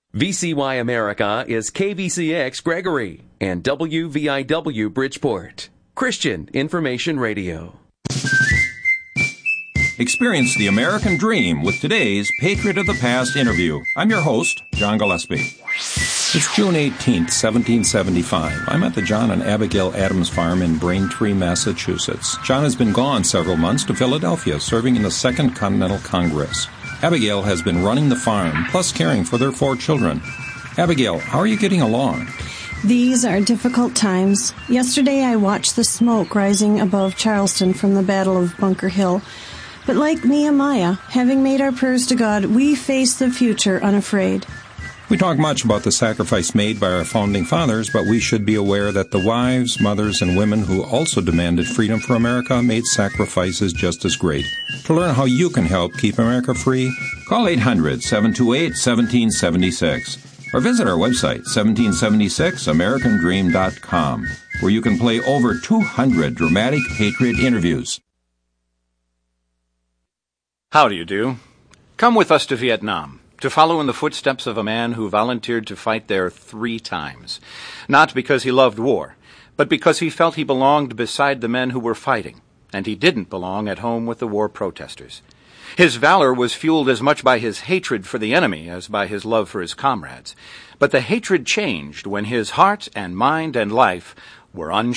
VCY America is KVCX Gregory and WVIW Bridgeport. Christian Information Radio. Experience the American dream with today's Patriot of the Past interview. I'm your host, John Gillespie. It's June 18th, 1775. I'm at the John and Abigail Adams farm in Braintree, Massachusetts. John has been gone several months to Philadelphia, serving in the Second Continental Congress. Abigail has been running the farm, plus caring for their 4 children. Abigail, how are you getting along? These are difficult times. Yesterday I watched the smoke rising above Charleston from the Battle of Bunker Hill. But like Nehemiah, having made our prayers to God, we face the future unafraid. We talk much about the sacrifice made by our founding fathers, but we should be aware that the wives, mothers, and women who also demanded freedom for America made sacrifices just as great. To learn how you can help keep America free, call 800-728-1776 or visit our website, 1776americandream.com, where you can play over 200 dramatic Patriot interviews. How do you do? Come with us to Vietnam, to follow in the footsteps of a man who volunteered to fight there 3 times. Not because he loved war, but because he felt he belonged beside the men who were fighting, and he didn't belong at home with the war protesters. His valor was fueled as much by his hatred for the enemy as by his love for his comrades. But the hatred changed when his heart and mind and life were unshaken.